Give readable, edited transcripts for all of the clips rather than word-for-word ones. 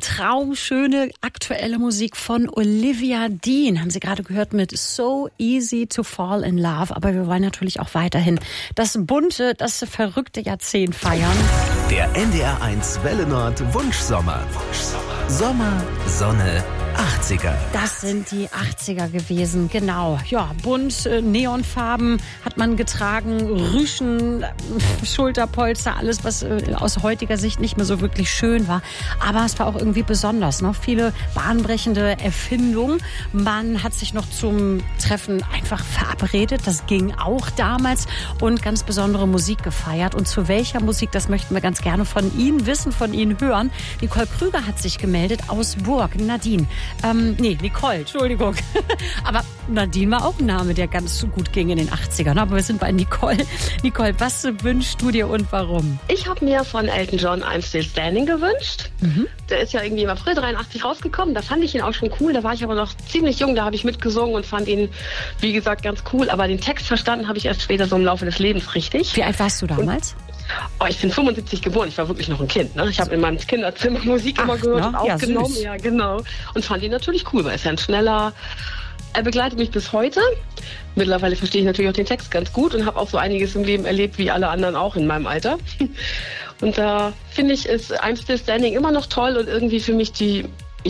Traumschöne aktuelle Musik von Olivia Dean. Haben Sie gerade gehört mit So Easy to Fall in Love. Aber wir wollen natürlich auch weiterhin das bunte, das verrückte Jahrzehnt feiern. Der NDR1 Welle Nord Wunschsommer. Sommer, Sonne, 80er. Das sind die 80er gewesen, genau. Ja, bunt, Neonfarben hat man getragen, Rüschen, Schulterpolster, alles, was aus heutiger Sicht nicht mehr so wirklich schön war. Aber es war auch irgendwie besonders, ne? Viele bahnbrechende Erfindungen. Man hat sich noch zum Treffen einfach verabredet. Das ging auch damals und ganz besondere Musik gefeiert. Und zu welcher Musik, das möchten wir ganz gerne von Ihnen wissen, von Ihnen hören. Nicole Krüger hat sich gemeldet aus Burg. Nadine. Nicole, Entschuldigung. Aber Nadine war auch ein Name, der ganz gut ging in den 80ern. Aber wir sind bei Nicole. Nicole, was wünschst du dir und warum? Ich habe mir von Elton John I'm Still Standing gewünscht. Der ist ja irgendwie im April 83 rausgekommen. Da fand ich ihn auch schon cool. Da war ich aber noch ziemlich jung. Da habe ich mitgesungen und fand ihn, wie gesagt, ganz cool. Aber den Text verstanden habe ich erst später so im Laufe des Lebens richtig. Wie alt warst du damals? Ich bin 75 geboren, ich war wirklich noch ein Kind. Ne? Ich habe in meinem Kinderzimmer Musik immer gehört und aufgenommen. Ja, genau. Und fand ihn natürlich cool, weil er ist ja ein schneller. Er begleitet mich bis heute. Mittlerweile verstehe ich natürlich auch den Text ganz gut und habe auch so einiges im Leben erlebt, wie alle anderen auch in meinem Alter. Und da finde ich, ist I'm Still Standing immer noch toll und irgendwie für mich die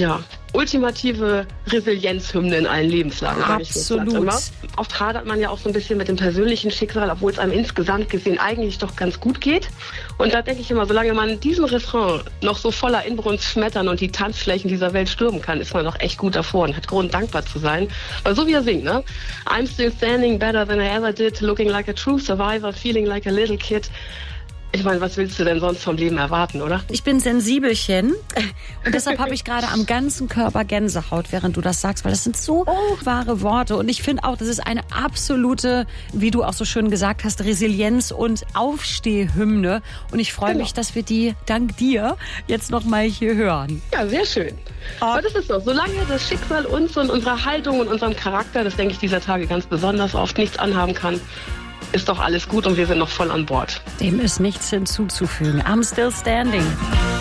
ultimative Resilienzhymne in allen Lebenslagen. Absolut. Oft hadert man ja auch so ein bisschen mit dem persönlichen Schicksal, obwohl es einem insgesamt gesehen eigentlich doch ganz gut geht. Und da denke ich immer, solange man diesen Refrain noch so voller Inbrunst schmettern und die Tanzflächen dieser Welt stürmen kann, ist man noch echt gut davor und hat Grund, dankbar zu sein. Weil so wie er singt, ne? I'm still standing better than I ever did, looking like a true survivor, feeling like a little kid. Ich meine, was willst du denn sonst vom Leben erwarten, oder? Ich bin Sensibelchen und deshalb habe ich gerade am ganzen Körper Gänsehaut, während du das sagst, weil das sind so wahre Worte und ich finde auch, das ist eine absolute, wie du auch so schön gesagt hast, Resilienz- und Aufstehhymne und ich freue mich, dass wir die dank dir jetzt nochmal hier hören. Ja, sehr schön. Aber das ist so, solange das Schicksal uns und unsere Haltung und unserem Charakter, das denke ich dieser Tage ganz besonders oft, nichts anhaben kann, ist doch alles gut und wir sind noch voll an Bord. Dem ist nichts hinzuzufügen. I'm still standing.